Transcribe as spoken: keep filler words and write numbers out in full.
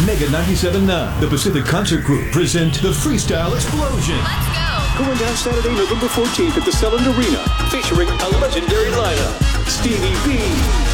Mega ninety-seven point nine, the Pacific Concert Group, present the Freestyle Explosion. Let's go! Going down Saturday, November fourteenth at the Selland Arena, featuring a legendary lineup. Stevie B,